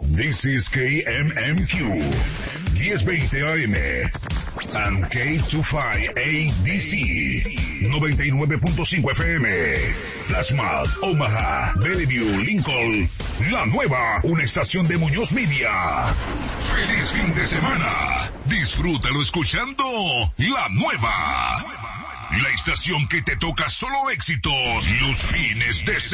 This is KMMQ 1020 AM and K25ADC 99.5 FM. Plasma, Omaha, Bellevue, Lincoln, La Nueva, una estación de Muñoz Media. ¡Feliz fin de semana! Disfrútalo escuchando La Nueva. La estación que te toca solo éxitos los fines de semana.